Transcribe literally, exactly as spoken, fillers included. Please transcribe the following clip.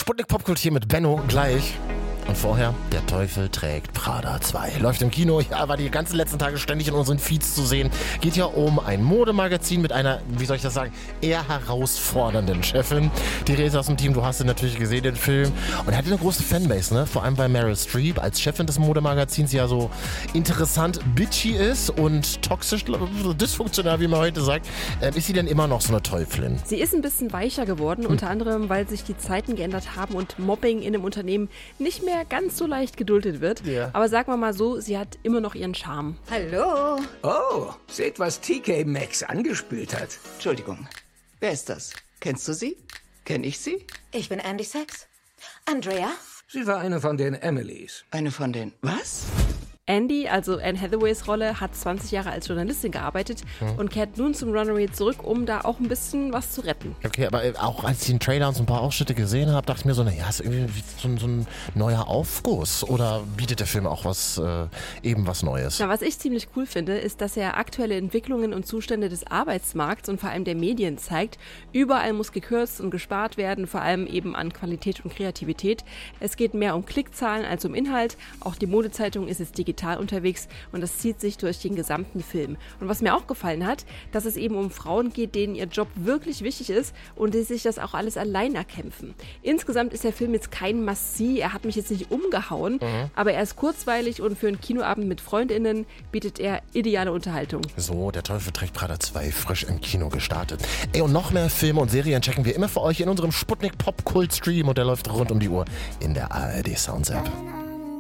Sputnik Popkult hier mit Benno gleich. Und vorher, Der Teufel trägt Prada zwei. Läuft im Kino, ja, war die ganzen letzten Tage ständig in unseren Feeds zu sehen. Geht ja um ein Modemagazin mit einer, wie soll ich das sagen, eher herausfordernden Chefin. Die Rede aus dem Team, du hast ihn natürlich gesehen, den Film. Und er hat eine große Fanbase, ne? Vor allem bei Meryl Streep als Chefin des Modemagazins, die ja so interessant bitchy ist und toxisch, dysfunktional, wie man heute sagt. Ähm, ist sie denn immer noch so eine Teufelin? Sie ist ein bisschen weicher geworden, hm. unter anderem, weil sich die Zeiten geändert haben und Mobbing in einem Unternehmen nicht mehr ganz so leicht geduldet wird. Yeah. Aber sagen wir mal so, sie hat immer noch ihren Charme. Hallo. Oh, seht, was T K Maxx angespült hat. Entschuldigung, wer ist das? Kennst du sie? Kenn ich sie? Ich bin Andy Sachs. Andrea? Sie war eine von den Emilys. Eine von den... Was? Andy, also Anne Hathaways Rolle, hat zwanzig Jahre als Journalistin gearbeitet hm. und kehrt nun zum Runaway zurück, um da auch ein bisschen was zu retten. Okay, aber auch als ich den Trailer und so ein paar Ausschnitte gesehen habe, dachte ich mir so, naja, ist irgendwie so ein, so ein neuer Aufguss. Oder bietet der Film auch was, äh, eben was Neues? Na, was ich ziemlich cool finde, ist, dass er aktuelle Entwicklungen und Zustände des Arbeitsmarkts und vor allem der Medien zeigt. Überall muss gekürzt und gespart werden, vor allem eben an Qualität und Kreativität. Es geht mehr um Klickzahlen als um Inhalt. Auch die Modezeitung ist jetzt digital unterwegs und das zieht sich durch den gesamten Film. Und was mir auch gefallen hat, dass es eben um Frauen geht, denen ihr Job wirklich wichtig ist und die sich das auch alles allein erkämpfen. Insgesamt ist der Film jetzt kein Must-See, er hat mich jetzt nicht umgehauen, mhm. aber er ist kurzweilig und für einen Kinoabend mit FreundInnen bietet er ideale Unterhaltung. So, Der Teufel trägt Prada zwei, frisch im Kino gestartet. Ey, und noch mehr Filme und Serien checken wir immer für euch in unserem Sputnik Popkult Stream und der läuft rund um die Uhr in der A R D Sounds App.